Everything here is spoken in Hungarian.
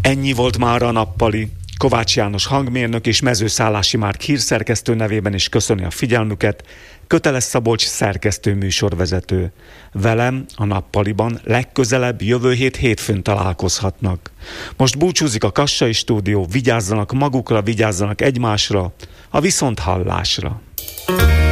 Ennyi volt már a nappali. Kovács János hangmérnök és Mezőszállási Márk hírszerkesztő nevében is köszöni a figyelmüket. Köteles Szabolcs szerkesztő műsorvezető. Velem a nappaliban legközelebb jövő hétfőn találkozhatnak. Most búcsúzik a Kassai Stúdió, vigyázzanak magukra, vigyázzanak egymásra, a viszonthallásra.